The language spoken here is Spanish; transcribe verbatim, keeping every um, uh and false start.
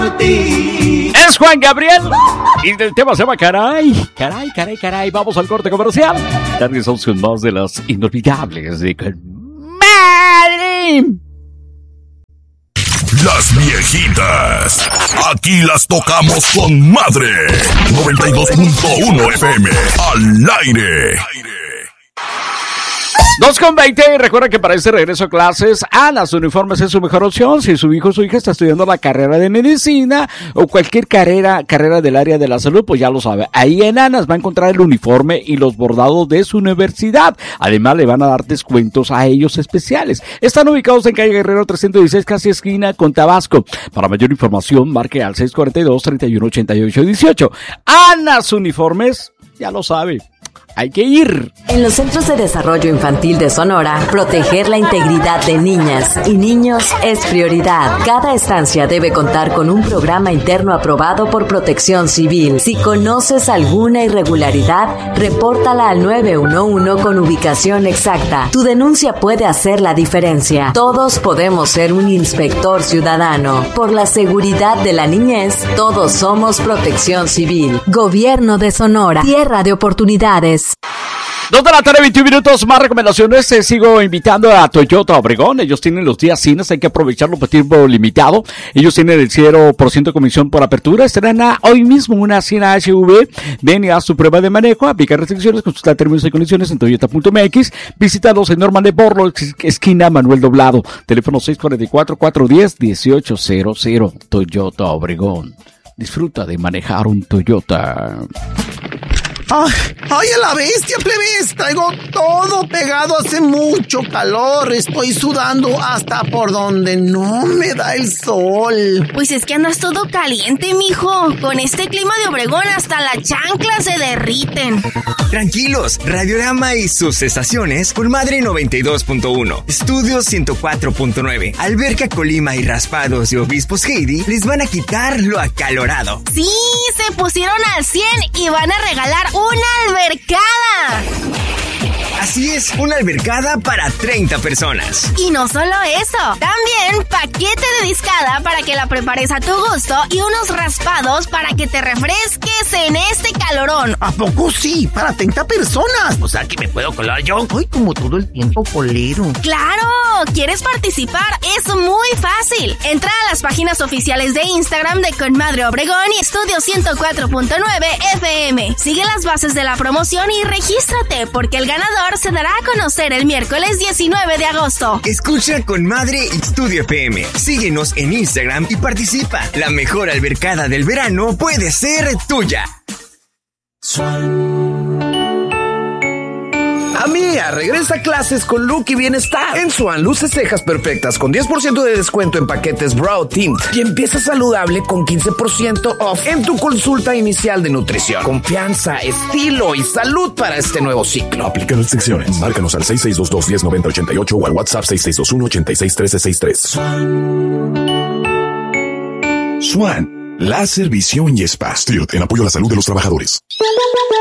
Es Juan Gabriel y el tema se llama Caray, caray, caray, caray. Vamos al corte comercial. Darles opción más de las inolvidables de Madre. Las viejitas, aquí las tocamos con madre. noventa y dos punto uno F M, al aire. dos con veinte, recuerda que para este regreso a clases, Anas Uniformes es su mejor opción. Si su hijo o su hija está estudiando la carrera de medicina o cualquier carrera, carrera del área de la salud, pues ya lo sabe. Ahí en Anas va a encontrar el uniforme y los bordados de su universidad. Además, le van a dar descuentos a ellos especiales. Están ubicados en calle Guerrero trescientos dieciséis, casi esquina con Tabasco. Para mayor información, marque al seis cuatro dos, tres uno ocho ocho uno ocho. Anas Uniformes, ya lo sabe. Hay que ir. En los Centros de Desarrollo Infantil de Sonora, proteger la integridad de niñas y niños es prioridad. Cada estancia debe contar con un programa interno aprobado por Protección Civil. Si conoces alguna irregularidad, repórtala al nueve uno uno con ubicación exacta. Tu denuncia puede hacer la diferencia. Todos podemos ser un inspector ciudadano. Por la seguridad de la niñez, todos somos Protección Civil. Gobierno de Sonora. Tierra de oportunidades. Dos de la tarde, veintiún minutos, más recomendaciones. Te sigo invitando a Toyota Obregón. Ellos tienen los días cines, hay que aprovecharlo por tiempo limitado. Ellos tienen el cero por ciento de comisión por apertura. Estrena hoy mismo una Siena H V. Ven y haz tu prueba de manejo, aplica restricciones, consulta términos y condiciones en toyota punto m x. Visítalos en Norman de Borlo, esquina Manuel Doblado. Teléfono seis cuatro cuatro, cuatro uno cero, uno ocho cero cero. Toyota Obregón. Disfruta de manejar un Toyota. ¡Ay, ay, a la bestia, plebes! Traigo todo pegado, hace mucho calor. Estoy sudando hasta por donde no me da el sol. Pues es que andas todo caliente, mijo. Con este clima de Obregón hasta las chanclas se derriten. Tranquilos, Radiorama y sus estaciones por Madre noventa y dos punto uno, Estudios ciento cuatro punto nueve, Alberca Colima y Raspados de Obispos Heidi les van a quitar lo acalorado. Sí, se pusieron al cien y van a regalar una albercada. Así es, una albercada para treinta personas. Y no solo eso, también paquete de discada para que la prepares a tu gusto y unos raspados para que te refresques en este calorón. ¿A poco sí? Para treinta personas. O sea, que me puedo colar yo. Ay, como todo el tiempo colero. ¡Claro! ¿Quieres participar? Es muy fácil. Entra a las páginas oficiales de Instagram de Conmadre Obregón y Estudio ciento cuatro punto nueve F M. Sigue las bases de la promoción y regístrate, porque el ganador se dará a conocer el miércoles diecinueve de agosto. Escucha Conmadre y Estudio F M. Síguenos en Instagram y participa. La mejor albercada del verano puede ser tuya. Amiga, regresa a clases con look y bienestar. En Swan, luces cejas perfectas con diez por ciento de descuento en paquetes Brow Tint. Y empieza saludable con quince por ciento off en tu consulta inicial de nutrición. Confianza, estilo y salud para este nuevo ciclo. Aplica restricciones. Márcanos al seis seis dos dos, uno cero nueve cero ocho ocho o al WhatsApp seis seis dos uno, ocho seis uno tres seis tres. Swan, láser, visión y spa. Stirt, en apoyo a la salud de los trabajadores.